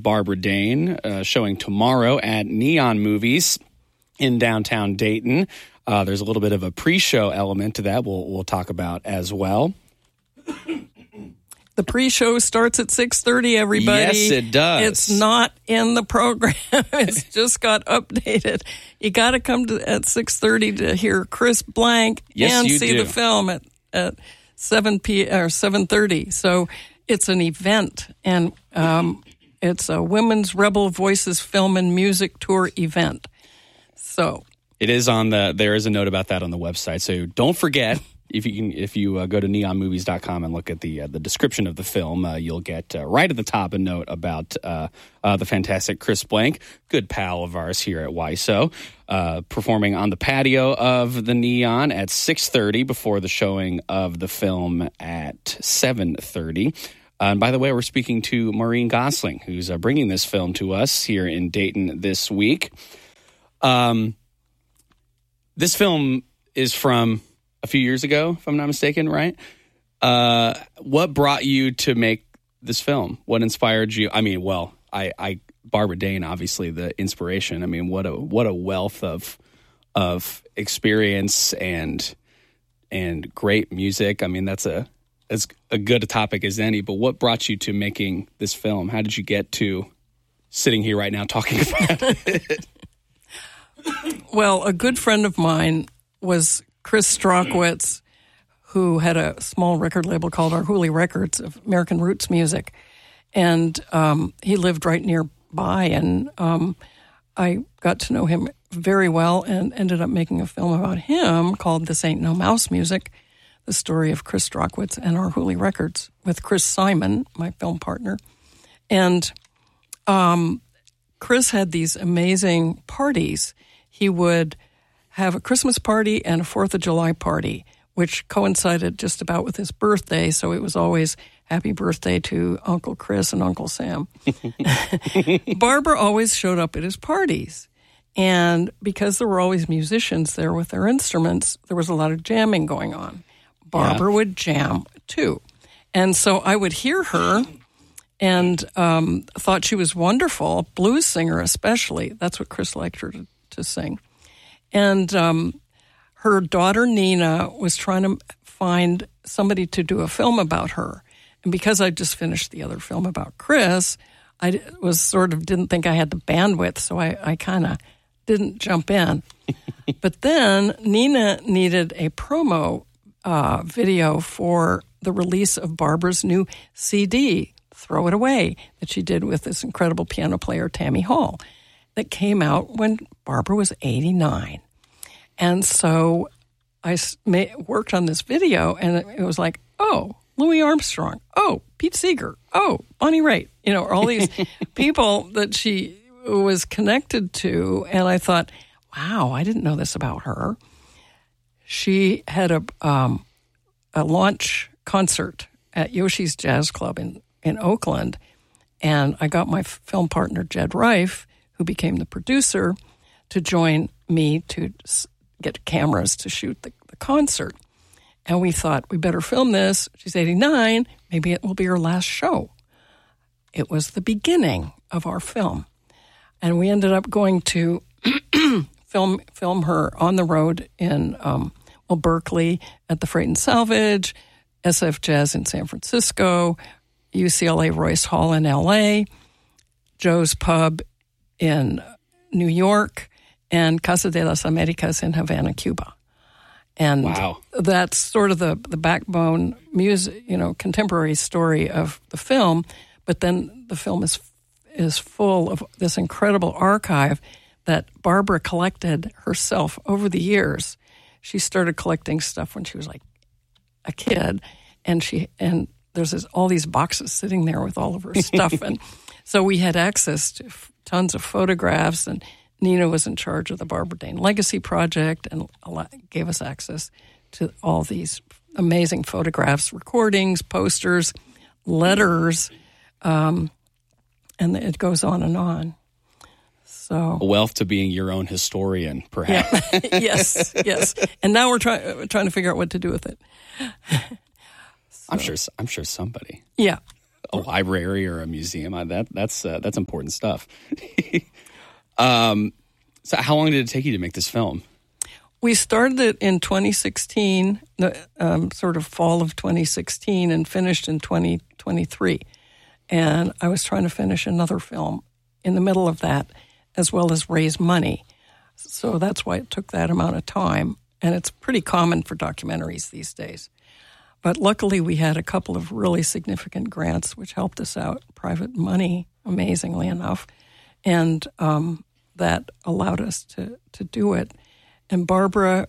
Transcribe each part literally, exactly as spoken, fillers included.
Barbara Dane, uh, showing tomorrow at Neon Movies in downtown Dayton. Uh, there's a little bit of a pre-show element to that we'll, we'll talk about as well. The pre-show starts at six thirty, everybody. Yes, it does. It's not in the program. It's just got updated. You got to come to at six thirty to hear Chris Blank yes, and you see do. the film at, at seven p or seven thirty. So it's an event, and um, it's a Women's Rebel Voices Film and Music Tour event. So it is on the. There is a note about that on the website. So don't forget. If you can, if you uh, go to neon movies dot com and look at the uh, the description of the film, uh, you'll get uh, right at the top a note about uh, uh, the fantastic Chris Blank, good pal of ours here at Y S O, uh, performing on the patio of the Neon at six thirty before the showing of the film at seven thirty. Uh, and by the way, we're speaking to Maureen Gosling, who's uh, bringing this film to us here in Dayton this week. Um, this film is from a few years ago, if I'm not mistaken, right? Uh, what brought you to make this film? What inspired you? I mean, well, I, I Barbara Dane, obviously the inspiration. I mean, what a what a wealth of of experience and and great music. I mean, that's a as a good a topic as any. But what brought you to making this film? How did you get to sitting here right now talking about it? Well, a good friend of mine was Chris Strachwitz, who had a small record label called Arhoolie Records of American roots music. And um, he lived right nearby, and um, I got to know him very well and ended up making a film about him called This Ain't No Mouse Music, the story of Chris Strachwitz and Arhoolie Records with Chris Simon, my film partner. And um, Chris had these amazing parties. He would have a Christmas party and a Fourth of July party, which coincided just about with his birthday, so it was always happy birthday to Uncle Chris and Uncle Sam. Barbara always showed up at his parties, and because there were always musicians there with their instruments, there was a lot of jamming going on. Barbara yeah. would jam, too. And so I would hear her and um, thought she was wonderful, blues singer especially. That's what Chris liked her to, to sing. And um, her daughter, Nina, was trying to find somebody to do a film about her. And because I just finished the other film about Chris, I was sort of didn't think I had the bandwidth, so I, I kind of didn't jump in. But then Nina needed a promo uh, video for the release of Barbara's new C D, Throw It Away, that she did with this incredible piano player, Tammy Hall, that came out when Barbara was eighty-nine. And so I worked on this video, and it was like, oh, Louis Armstrong, oh, Pete Seeger, oh, Bonnie Raitt, you know, all these people that she was connected to. And I thought, wow, I didn't know this about her. She had a um, a launch concert at Yoshi's Jazz Club in, in Oakland, and I got my film partner, Jed Reif, who became the producer, to join me to get cameras to shoot the, the concert. And we thought, we better film this. She's eighty-nine. Maybe it will be her last show. It was the beginning of our film. And we ended up going to film film her on the road in, um, well, Berkeley, at the Freight and Salvage, S F Jazz in San Francisco, U C L A Royce Hall in L A, Joe's Pub in New York, and Casa de las Americas in Havana, Cuba. And wow. That's sort of the, the backbone music, you know, contemporary story of the film. But then the film is is full of this incredible archive that Barbara collected herself over the years. She started collecting stuff when she was like a kid, and she and there's this, all these boxes sitting there with all of her stuff, and so we had access to f- tons of photographs, and Nina was in charge of the Barbara Dane Legacy Project and a lot, gave us access to all these amazing photographs, recordings, posters, letters, um, and it goes on and on. So a wealth to being your own historian, perhaps. Yeah. yes, yes. And now we're trying we're trying to figure out what to do with it. So, I'm sure. I'm sure somebody. Yeah. a library or a museum. I, that that's uh, that's important stuff. um, so, how long did it take you to make this film? We started it in twenty sixteen, um, sort of fall of twenty sixteen, and finished in twenty twenty-three. And I was trying to finish another film in the middle of that, as well as raise money. So that's why it took that amount of time. And it's pretty common for documentaries these days. But luckily, we had a couple of really significant grants, which helped us out, private money, amazingly enough. And um, that allowed us to, to do it. And Barbara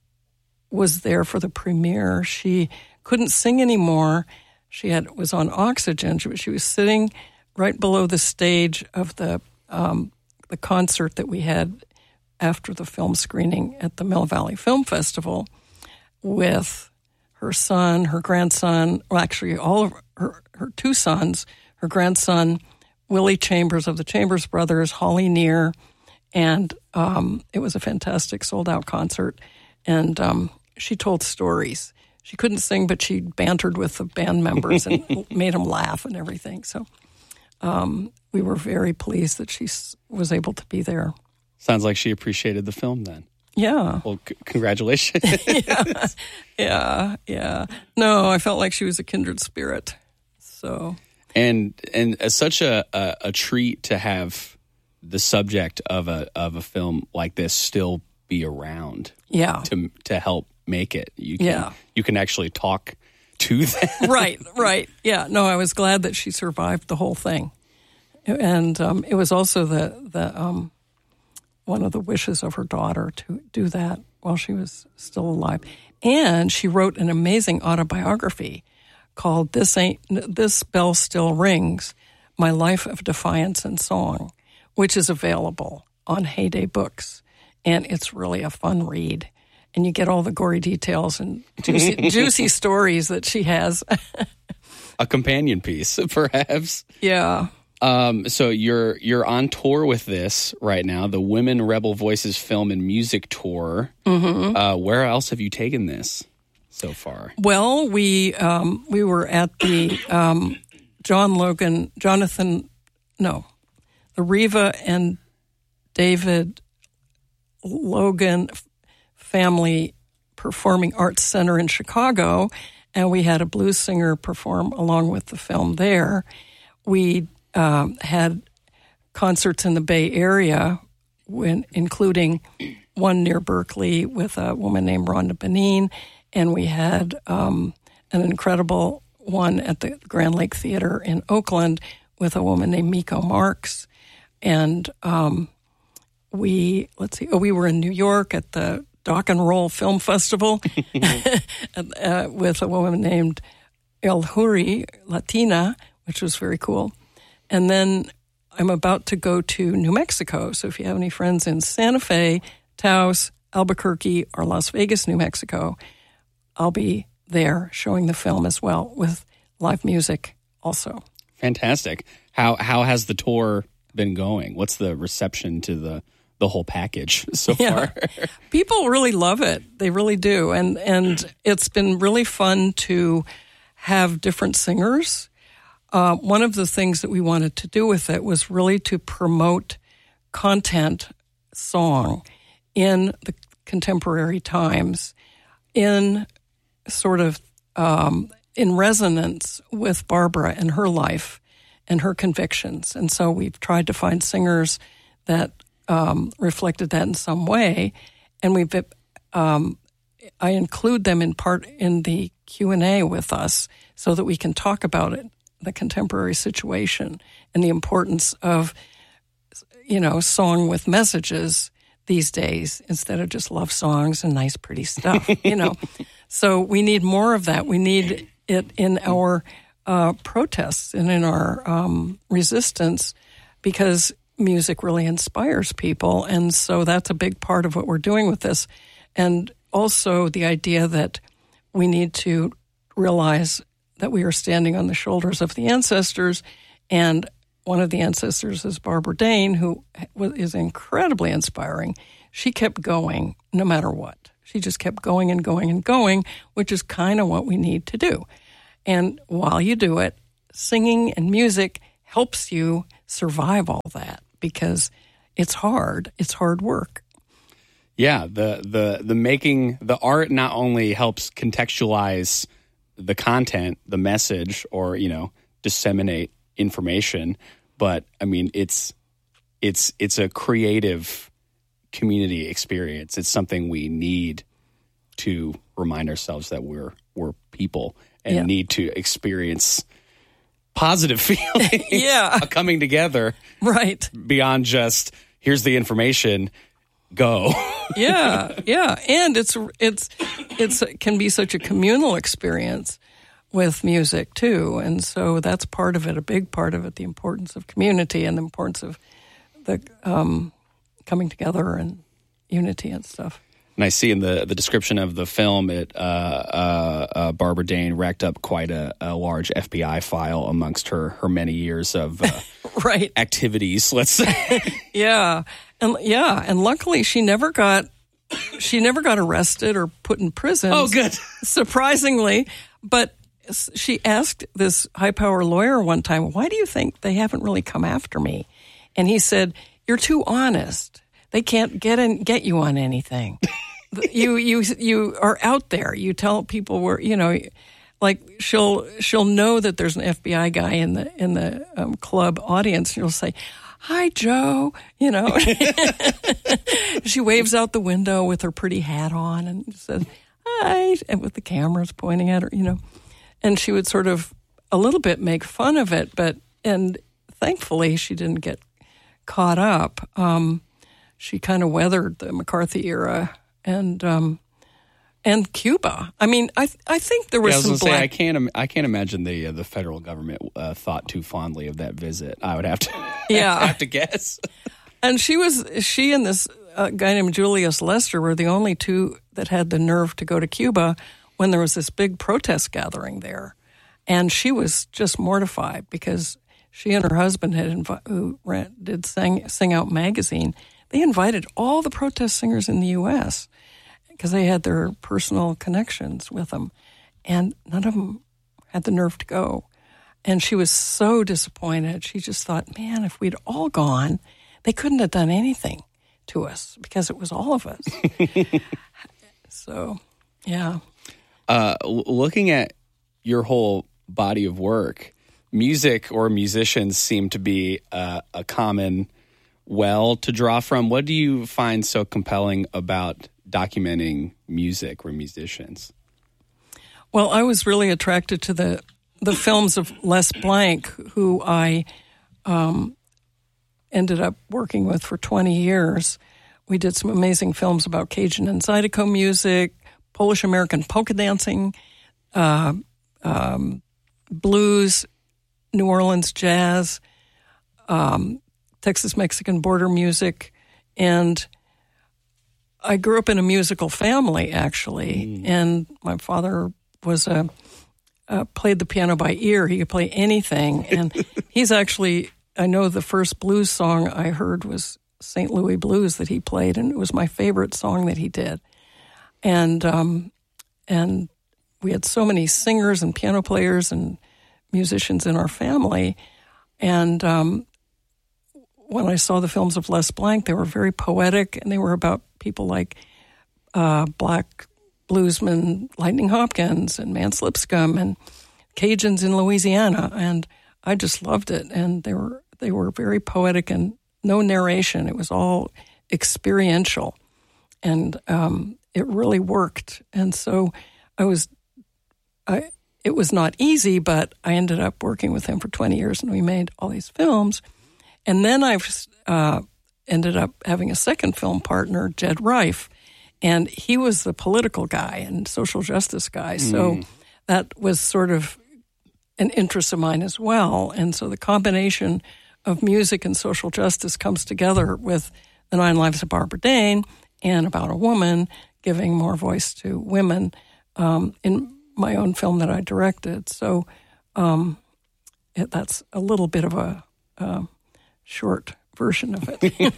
was there for the premiere. She couldn't sing anymore. She had was on oxygen. She, she was sitting right below the stage of the um, the concert that we had after the film screening at the Mill Valley Film Festival with her son, her grandson, well, actually all of her, her two sons, her grandson, Willie Chambers of the Chambers Brothers, Holly Near, and um, it was a fantastic sold-out concert. And um, she told stories. She couldn't sing, but she bantered with the band members and made them laugh and everything. So um, we were very pleased that she was able to be there. Sounds like she appreciated the film then. Yeah. Well, c- congratulations. yeah, yeah, yeah. No, I felt like she was a kindred spirit. So, and and as such a, a a treat to have the subject of a of a film like this still be around. Yeah. To to help make it. You can, yeah. You can actually talk to them. Right. Right. Yeah. No, I was glad that she survived the whole thing, and um, it was also the the. Um, one of the wishes of her daughter to do that while she was still alive. And she wrote an amazing autobiography called This Ain't This Bell Still Rings, My Life of Defiance and Song, which is available on Heyday Books. And it's really a fun read. And you get all the gory details and juicy, juicy stories that she has. A companion piece, perhaps. Yeah. Um, so you're you're on tour with this right now, the Women Rebel Voices Film and Music Tour. Mm-hmm. Uh, where else have you taken this so far? Well, we um, we were at the um, John Logan, Jonathan, no, the Reva and David Logan Family Performing Arts Center in Chicago, and we had a blues singer perform along with the film there. We Um, had concerts in the Bay Area, when, including one near Berkeley with a woman named Rhonda Benin, and we had um, an incredible one at the Grand Lake Theater in Oakland with a woman named Miko Marks. And um, we, let's see, oh, we were in New York at the Dock and Roll Film Festival uh, with a woman named El Huri, Latina, which was very cool. And then I'm about to go to New Mexico. So if you have any friends in Santa Fe, Taos, Albuquerque, or Las Vegas, New Mexico, I'll be there showing the film as well with live music also. Fantastic. How how has the tour been going? What's the reception to the, the whole package so yeah. far? People really love it. They really do. And and it's been really fun to have different singers. Uh, one of the things that we wanted to do with it was really to promote content song in the contemporary times, in sort of um, in resonance with Barbara and her life and her convictions. And so we've tried to find singers that um, reflected that in some way, and we've um, I include them in part in the Q and A with us so that we can talk about it. The contemporary situation and the importance of, you know, song with messages these days instead of just love songs and nice, pretty stuff, you know. So we need more of that. We need it in our uh, protests and in our um, resistance because music really inspires people. And so that's a big part of what we're doing with this. And also the idea that we need to realize that we are standing on the shoulders of the ancestors, and one of the ancestors is Barbara Dane, who is incredibly inspiring. She kept going no matter what. She just kept going and going and going, which is kind of what we need to do. And while you do it, singing and music helps you survive all that because it's hard. It's hard work. Yeah, the the the making the art not only helps contextualize the content, the message, or you know, disseminate information, but I mean, it's it's it's a creative community experience. It's something we need to remind ourselves that we're we're people and Yeah. need to experience positive feelings. Yeah. of coming together Right. beyond just here's the information, go. Yeah, yeah, and it's it's it's it can be such a communal experience with music too, and so that's part of it, a big part of it, the importance of community and the importance of the um, coming together and unity and stuff. And I see in the, the description of the film, it uh, uh, uh, Barbara Dane racked up quite a, a large F B I file amongst her, her many years of uh, Right. activities, let's say. Yeah, and yeah, and luckily she never got she never got arrested or put in prison. Oh, good. Surprisingly, but she asked this high power lawyer one time, "Why do you think they haven't really come after me?" And he said, "You're too honest. They can't get in, get you on anything. you you you are out there. You tell people where you know." Like she'll she'll know that there's an F B I guy in the in the um, club audience. She'll say, "Hi, Joe." You know, she waves out the window with her pretty hat on and says, "Hi," and with the cameras pointing at her. You know, and she would sort of a little bit make fun of it, but and thankfully she didn't get caught up. Um, she kind of weathered the McCarthy era and. Um, And Cuba. I mean, I I think there was, Yeah, I was some gonna say, black. I can't im- I can't imagine the uh, the federal government uh, thought too fondly of that visit. I would have to Yeah. have to guess. And she was she and this uh, guy named Julius Lester were the only two that had the nerve to go to Cuba when there was this big protest gathering there, and she was just mortified because she and her husband had invi- who ran, did sing Sing Out magazine. They invited all the protest singers in the U S because they had their personal connections with them, and none of them had the nerve to go. And she was so disappointed. She just thought, man, if we'd all gone, they couldn't have done anything to us because it was all of us. So, yeah. Uh, l- looking at your whole body of work, music or musicians seem to be uh, a common well to draw from. What do you find so compelling about documenting music or musicians? Well, I was really attracted to the the films of Les Blank, who I um, ended up working with for twenty years. We did some amazing films about Cajun and Zydeco music, Polish-American polka dancing, uh, um, blues, New Orleans jazz, um, Texas-Mexican border music, and I grew up in a musical family, actually, mm. and my father was a uh, played the piano by ear. He could play anything, and he's actually, I know the first blues song I heard was Saint Louis Blues that he played, and it was my favorite song that he did. And um, and we had so many singers and piano players and musicians in our family, and um, when I saw the films of Les Blank, they were very poetic, and they were about people like uh, black bluesman Lightning Hopkins and Mance Lipscomb and Cajuns in Louisiana, and I just loved it. And they were they were very poetic and no narration; it was all experiential, and um, it really worked. And so I was, I it was not easy, but I ended up working with him for twenty years, and we made all these films. And then I uh, ended up having a second film partner, Jed Rife, and he was the political guy and social justice guy. So mm. that was sort of an interest of mine as well. And so the combination of music and social justice comes together with The Nine Lives of Barbara Dane and About a Woman, giving more voice to women um, in my own film that I directed. So um, it, that's a little bit of a... Uh, short version of it.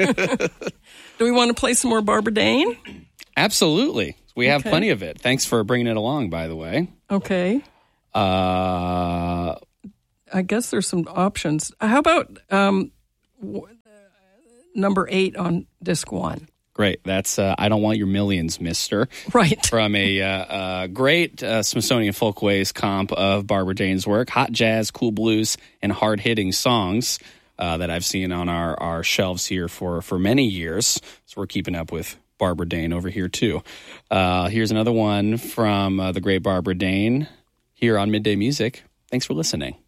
Do we want to play some more Barbara Dane? Absolutely. We have okay. plenty of it. Thanks for bringing it along, by the way. Okay. Uh, I guess there's some options. How about um, w- number eight on disc one? Great. That's uh, I Don't Want Your Millions, Mister Right. From a uh, uh, great uh, Smithsonian Folkways comp of Barbara Dane's work. Hot jazz, cool blues, and hard-hitting songs uh, that I've seen on our, our shelves here for, for many years. So we're keeping up with Barbara Dane over here, too. Uh, here's another one from uh, the great Barbara Dane here on Midday Music. Thanks for listening.